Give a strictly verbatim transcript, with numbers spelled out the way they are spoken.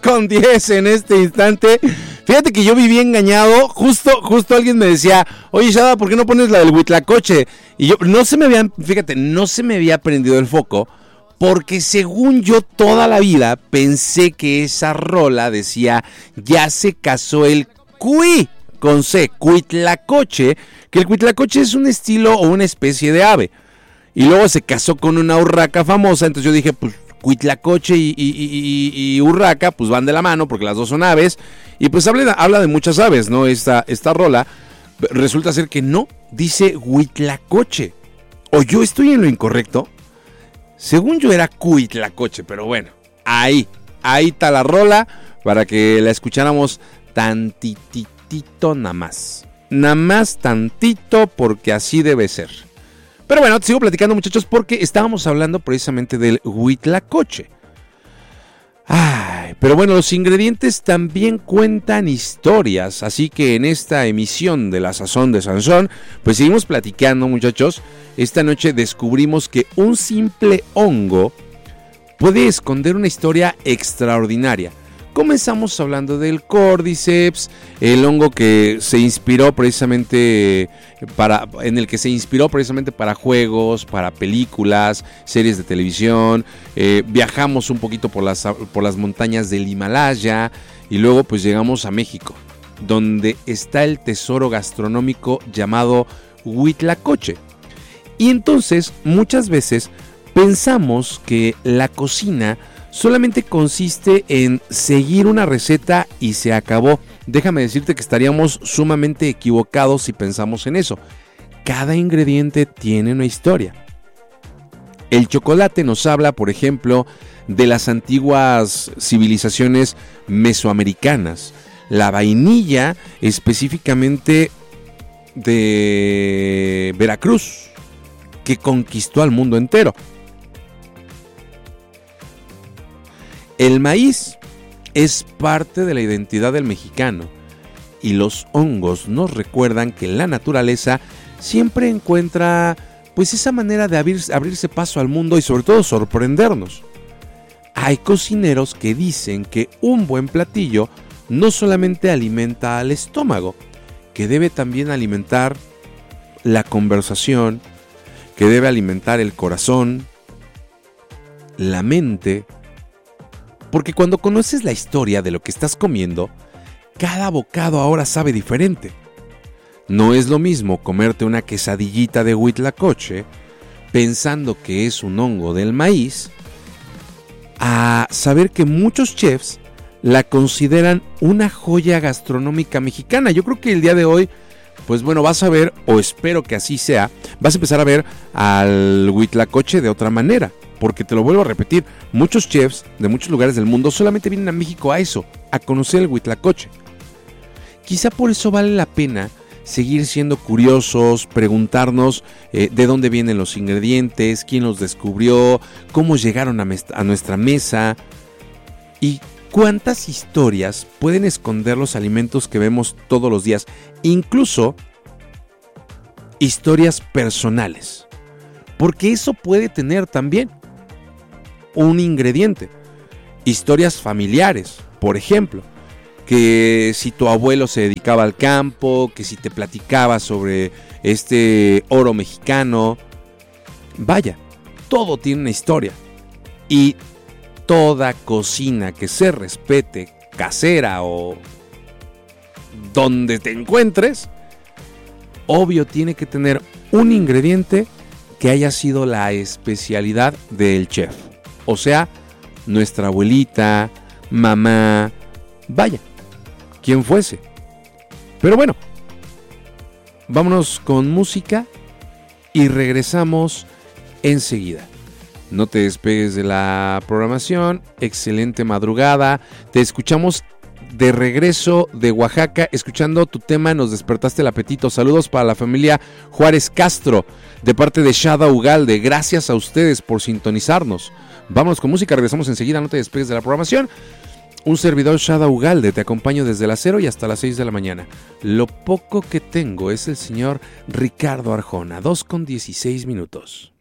con diez en este instante. Fíjate que yo viví engañado. Justo, justo alguien me decía, oye, Shada, ¿por qué no pones la del Huitlacoche? Y yo, no se me había, fíjate, no se me había prendido el foco. Porque según yo toda la vida pensé que esa rola decía, ya se casó el cuy, con C, Huitlacoche, que el Huitlacoche es un estilo o una especie de ave. Y luego se casó con una urraca famosa, entonces yo dije, pues Huitlacoche y, y, y, y, y urraca, pues van de la mano, porque las dos son aves. Y pues habla, habla de muchas aves, ¿no? Esta, esta rola. Resulta ser que no, dice Huitlacoche. ¿O yo estoy en lo incorrecto? Según yo era Huitlacoche, pero bueno, ahí, ahí está la rola, para que la escucháramos tantitito nada más. Nada más tantito, porque así debe ser. Pero bueno, te sigo platicando, muchachos, porque estábamos hablando precisamente del Huitlacoche. Ay, pero bueno, los ingredientes también cuentan historias, así que en esta emisión de La Sazón de Sansón, pues seguimos platicando, muchachos. Esta noche descubrimos que un simple hongo puede esconder una historia extraordinaria. Comenzamos hablando del Cordyceps, el hongo que se inspiró precisamente para, en el que se inspiró precisamente para juegos, para películas, series de televisión. Eh, viajamos un poquito por las, por las montañas del Himalaya y luego pues llegamos a México, donde está el tesoro gastronómico llamado Huitlacoche. Y entonces muchas veces pensamos que la cocina solamente consiste en seguir una receta y se acabó. Déjame decirte que estaríamos sumamente equivocados si pensamos en eso. Cada ingrediente tiene una historia. El chocolate nos habla, por ejemplo, de las antiguas civilizaciones mesoamericanas. La vainilla, específicamente de Veracruz, que conquistó al mundo entero. El maíz es parte de la identidad del mexicano y los hongos nos recuerdan que la naturaleza siempre encuentra pues esa manera de abrir, abrirse paso al mundo y sobre todo sorprendernos. Hay cocineros que dicen que un buen platillo no solamente alimenta al estómago, que debe también alimentar la conversación, que debe alimentar el corazón, la mente. Porque cuando conoces la historia de lo que estás comiendo, cada bocado ahora sabe diferente. No es lo mismo comerte una quesadillita de Huitlacoche pensando que es un hongo del maíz, a saber que muchos chefs la consideran una joya gastronómica mexicana. Yo creo que el día de hoy, pues bueno, vas a ver, o espero que así sea, vas a empezar a ver al Huitlacoche de otra manera. Porque te lo vuelvo a repetir, muchos chefs de muchos lugares del mundo solamente vienen a México a eso, a conocer el Huitlacoche. Quizá por eso vale la pena seguir siendo curiosos, preguntarnos eh, de dónde vienen los ingredientes, quién los descubrió, cómo llegaron a, mes- a nuestra mesa y cuántas historias pueden esconder los alimentos que vemos todos los días, incluso historias personales, porque eso puede tener también un ingrediente. Historias familiares, por ejemplo, que si tu abuelo se dedicaba al campo, que si te platicaba sobre este oro mexicano, vaya, todo tiene una historia. Y toda cocina que se respete, casera o donde te encuentres, obvio tiene que tener un ingrediente que haya sido la especialidad del chef. O sea, nuestra abuelita, mamá, vaya, quien fuese. Pero bueno, vámonos con música y regresamos enseguida. No te despegues de la programación. Excelente madrugada. Te escuchamos de regreso de Oaxaca, escuchando tu tema Nos despertaste el apetito. Saludos para la familia Juárez Castro, de parte de Shada Ugalde. Gracias a ustedes por sintonizarnos. Vámonos con música, regresamos enseguida, no te despegues de la programación. Un servidor, Shada Ugalde, te acompaño desde las cero y hasta las seis de la mañana. Lo poco que tengo es el señor Ricardo Arjona, dos con dieciséis minutos.